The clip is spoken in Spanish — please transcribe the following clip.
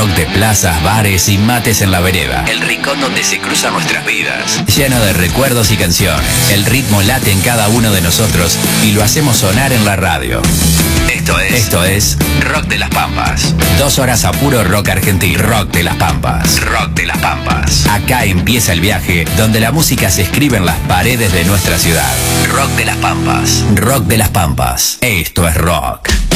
rock de plazas, bares y mates en la vereda. El rincón donde se cruzan nuestras vidas. Lleno de recuerdos y canciones. El ritmo late en cada uno de nosotros y lo hacemos sonar en la radio. Esto es Rock de las Pampas. 2 horas a puro rock argentino. Rock de las Pampas. Rock de las Pampas. Acá empieza el viaje donde la música se escribe en las paredes de nuestra ciudad. Rock de las Pampas. Rock de las Pampas. Esto es rock.